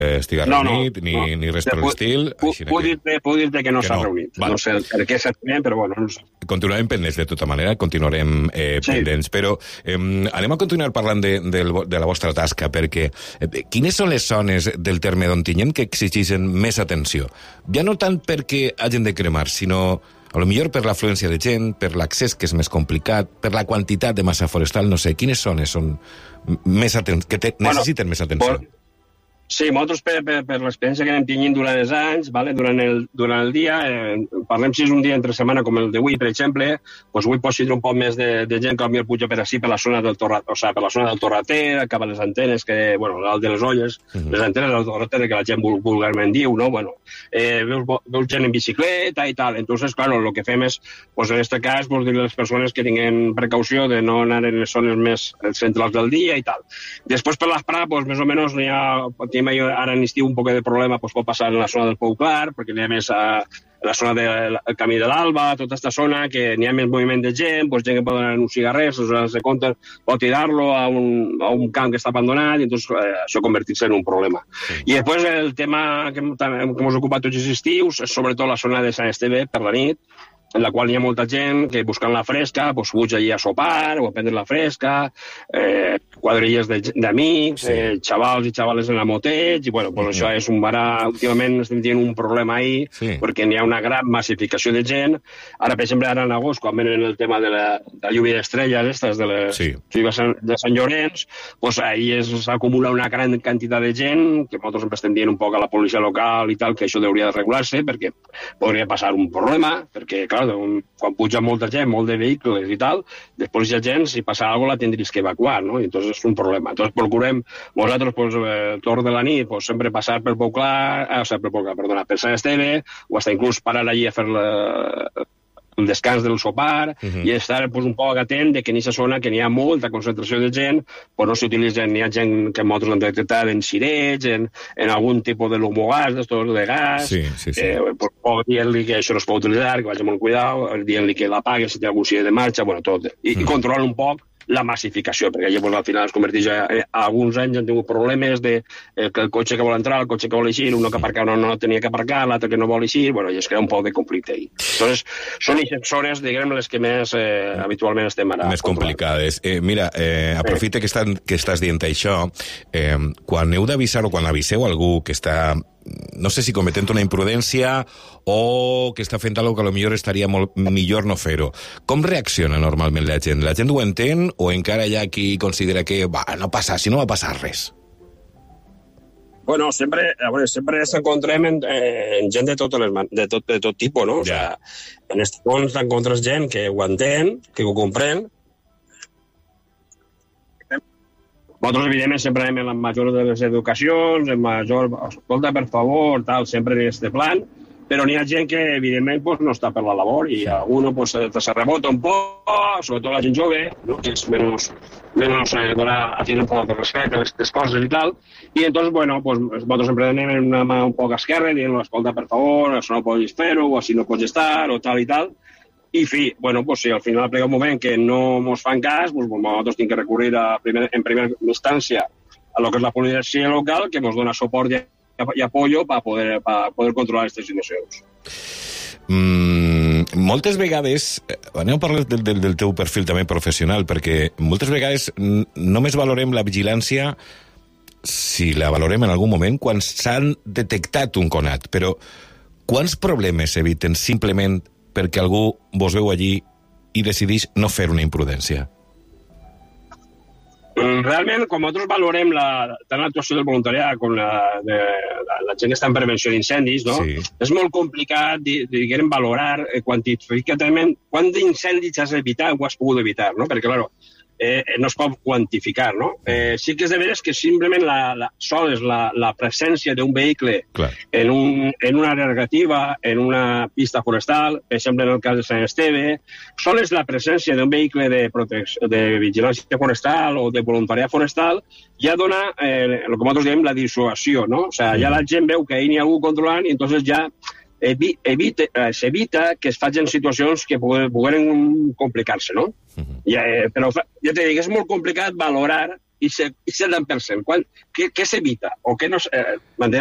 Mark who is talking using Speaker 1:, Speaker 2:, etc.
Speaker 1: estiga reunit, ni res per l'estil.
Speaker 2: Puc dir-te que no s'ha reunit. No sé per què exactament, però bueno, no sé.
Speaker 1: Continuarem pendents, de tota manera, continuarem pendents, però anem a continuar parlant de la vostra tasca, perquè quines són les zones del terme d'Ontinyent que exigeixen més atenció? Ja no tant perquè hagin de cremar, sinó a lo millor per l'afluència de gent, per l'accés, que és més complicat, per la quantitat de massa forestal, no sé, quines zones són més necessiten més atenció?
Speaker 2: Sí, nosaltres per l'experiència que anem tenint durant els anys, durant el dia, parlem si és un dia entre setmana com el d'avui, per exemple, doncs avui pot ser un poc més de gent que potser puja per així, per la zona del Torrater, cap a les antenes, dalt de les olles, les antenes del Torrater, que la gent vulgarment diu, no? Veus gent en bicicleta i tal. Entonces, claro, lo que fem és, en aquest cas, dir a les persones que tinguin precaució de no anar en les zones més centrals del dia i tal. Després, per l'esprà, més o menys n'hi ha... Ara en estiu un poc de problema pot passar en la zona del Pou Clar, perquè n'hi ha més a la zona del Camí de l'Alba, tota aquesta zona, que n'hi ha més moviment de gent, gent que pot anar en un cigarret, de compte, pot tirar-lo a un camp que està abandonat, i això convertir-se en un problema. I després el tema que ens ocupa tots els estius és sobretot la zona de Sant Esteve per la nit, en la qual hi ha molta gent que buscant la fresca fuig allí a sopar o a prendre la fresca, quadrilles d'amics, xavals i xavales en la moteig, i això és un barà. Últimament estem tenint un problema ahí, perquè n'hi ha una gran massificació de gent. Ara, per exemple, ara en agost, quan venen el tema de la lluvia d'estrelles, de les de Sant Llorenç, ahí s'acumula una gran quantitat de gent, que nosaltres sempre estem dient un poc a la policia local i tal, que això hauria de regular-se, perquè podria passar un problema, perquè, clar, quan puja molta gent, molt de vehicles i tal, després hi ha gent, si passa alguna cosa la tindries que evacuar, no? I entonces és un problema. Entonces procurem nosaltres, torn de la nit, sempre passar per Pou Clar, per Sant Esteve, o fins inclús parar allí a fer el descans del sopar, i estar un poc atent que en aquesta zona que n'hi ha molta concentració de gent, no s'utilitzen, n'hi ha gent que nosaltres hem detectat en cireig, en algun tipus de l'homogàs, de gas, dient-li que això no es pot utilitzar, que vagi molt cuidado, dient-li que l'apague si té algun ciret de marxa, tot. I controlar un poc la massificació, perquè llavors al final es converteix alguns anys han tingut problemes de que el cotxe que vol entrar, el cotxe que vol eixir, uno que aparcar no tenia que aparcar, l'altre que no vol eixir, i es crea un poc de conflicte ahí. Entonces, són zones, diguem, les que més habitualment estem ara.
Speaker 1: Més complicades. Mira, aprofita que estàs dient això, quan heu d'avisar o quan aviseu algú que està, no sé si cometent una imprudència o que està fent alguna cosa que potser estaria molt millor no fer-ho. Com reacciona normalment la gent? La gent ho entén o encara hi ha qui considera que no passa, si no va passar res?
Speaker 2: Sempre ens encontrem en gent de tot tipus, no? En aquest fons t'encontres gent que ho entén, que ho comprèn. Nosaltres, evidentment, sempre anem en la major de les educacions, escolta, per favor, tal, sempre en aquest plan, però n'hi ha gent que, evidentment, no està per la labor i algú se rebota un poc, sobretot la gent jove, que és menys a tenir un poc de respecte a aquestes coses i tal, i entonces, nosaltres sempre anem en una mà un poc esquerra, dient, escolta, per favor, això no pots fer-ho, o així no pots estar, o tal i tal. I, si al final plega un moment que no ens fan cas, nosaltres hem de recurrir en primera instància a lo que és la policia local, que ens dona suport i apoyo per poder controlar aquestes situacions.
Speaker 1: Moltes vegades, anem a parlar del teu perfil també professional, perquè moltes vegades només valorem la vigilància si la valorem en algun moment quan s'han detectat un conat, però quants problemes s'eviten simplement perquè algú vos veu allí i decideix no fer una imprudència?
Speaker 2: Realment, quan nosaltres valorem tant l'actuació del voluntariat com la gent que està en prevenció d'incendis, és molt complicat valorar quantitativament quant d'incendis has evitat o has pogut evitar, perquè, clar, no es pot quantificar, no? Sí que és de veres que simplement sols la presència d'un vehicle en una àrea recreativa, en una pista forestal, per exemple en el cas de Sant Esteve, sols la presència d'un vehicle de vigilància forestal o de voluntariat forestal ja dona el que nosaltres diem la dissuasió, no? O sigui, ja la gent veu que hi ha algú controlant i entonces ja s'evita que es facin situacions que pogueren complicar-se, no? Però ja t'he dit que és molt complicat valorar i 70%. Què s'evita? O què no...